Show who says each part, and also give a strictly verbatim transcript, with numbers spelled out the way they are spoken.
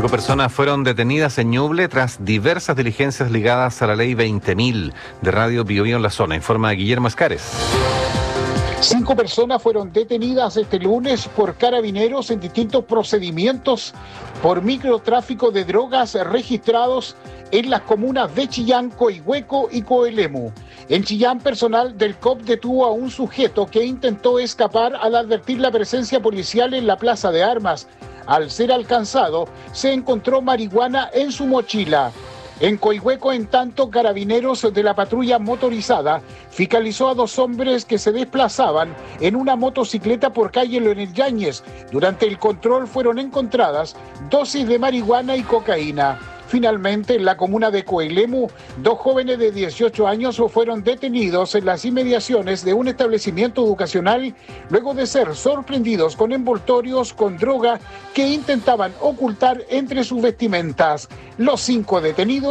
Speaker 1: Cinco personas fueron detenidas en Ñuble tras diversas diligencias ligadas a la ley veinte mil de Radio Bio Bio en la zona, informa Guillermo Escares.
Speaker 2: Cinco personas fueron detenidas este lunes por carabineros en distintos procedimientos por microtráfico de drogas registrados en las comunas de Chillán, Coihueco y Coelemu. En Chillán, personal del C O P detuvo a un sujeto que intentó escapar al advertir la presencia policial en la plaza de armas. Al ser alcanzado, se encontró marihuana en su mochila. En Coihueco, en tanto, carabineros de la patrulla motorizada fiscalizó a dos hombres que se desplazaban en una motocicleta por calle Leonel Yáñez. Durante el control fueron encontradas dosis de marihuana y cocaína. Finalmente, en la comuna de Coelemu, dos jóvenes de dieciocho años fueron detenidos en las inmediaciones de un establecimiento educacional luego de ser sorprendidos con envoltorios con droga que intentaban ocultar entre sus vestimentas. Los cinco detenidos